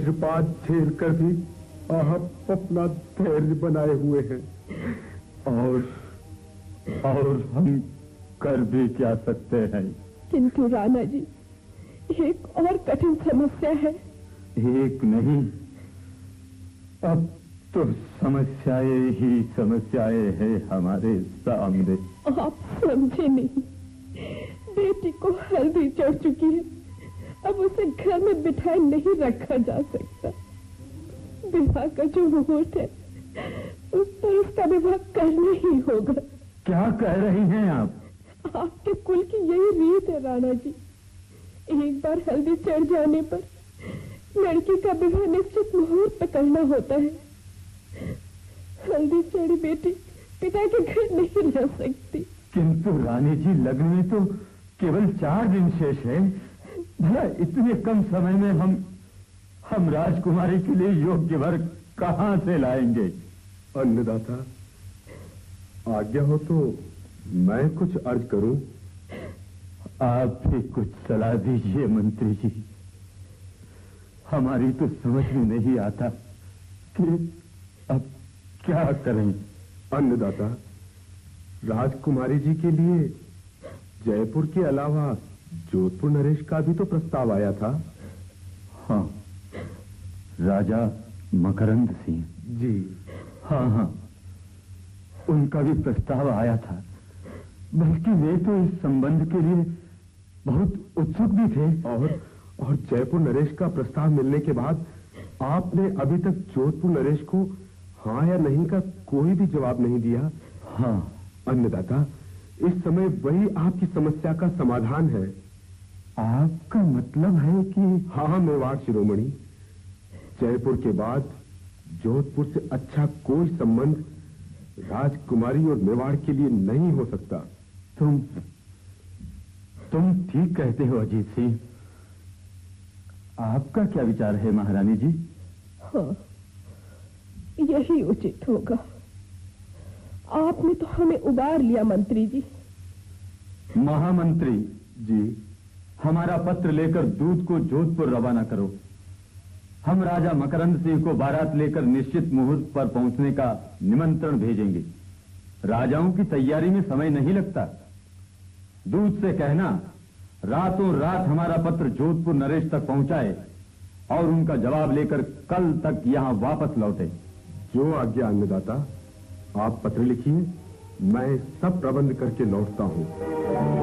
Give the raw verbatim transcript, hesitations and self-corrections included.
वज्रपात झेल कर भी आप अपना धैर्य बनाए हुए हैं। और और हम कर भी क्या सकते हैं? किंतु राणा जी, एक और कठिन समस्या है। एक नहीं, अब तो समस्याएं ही समस्याएं हैं हमारे सामने। आप समझे नहीं, बेटी को हल्दी चढ़ चुकी है, अब उसे घर में बिठाए नहीं रखा जा सकता। विवाह का जो मुहूर्त है उस पर उसका विवाह करना ही होगा। क्या कह रही हैं आप? आपके कुल की यही रीत है राणा जी। एक बार हल्दी चढ़ जाने पर लड़की का विवाह निश्चित मुहूर्त पर करना होता है। हल्दी चढ़ी बेटी पिता के घर नहीं रह सकती। किंतु रानी जी, लग्न में तो केवल चार दिन शेष है। भला इतने कम समय में हम हम राजकुमारी के लिए योग्य वर कहां से लाएंगे? अन्नदाता, आज्ञा हो तो मैं कुछ अर्ज करूं? आप भी कुछ सलाह दीजिए मंत्री जी। हमारी तो समझ में नहीं आता कि अब क्या करें। अन्नदाता, राजकुमारी जी के लिए जयपुर के अलावा जोधपुर नरेश का भी तो प्रस्ताव आया था। हाँ, राजा मकरंद सिंह जी। हाँ हाँ, उनका भी प्रस्ताव आया था। बल्कि वे तो इस संबंध के लिए बहुत उत्सुक भी थे। और और जयपुर नरेश का प्रस्ताव मिलने के बाद आपने अभी तक जोधपुर नरेश को हाँ या नहीं का कोई भी जवाब नहीं दिया। हाँ अन्नदाता, इस समय वही आपकी समस्या का समाधान है। आपका मतलब है कि? हाँ, मेवाड़ शिरोमणि, जयपुर के बाद जोधपुर से अच्छा कोई संबंध राजकुमारी और मेवाड़ के लिए नहीं हो सकता। तुम तुम ठीक कहते हो अजीत सिंह। आपका क्या विचार है महारानी जी? हाँ, यही उचित होगा। आपने तो हमें उबार लिया मंत्री जी। महामंत्री जी, हमारा पत्र लेकर दूत को जोधपुर रवाना करो। हम राजा मकरंद सिंह को बारात लेकर निश्चित मुहूर्त पर पहुंचने का निमंत्रण भेजेंगे। राजाओं की तैयारी में समय नहीं लगता। दूत से कहना रातों रात हमारा पत्र जोधपुर नरेश तक पहुंचाए और उनका जवाब लेकर कल तक यहां वापस लौटे। जो आज्ञा अन्नदाता। आप पत्र लिखिए, मैं सब प्रबंध करके लौटता हूं।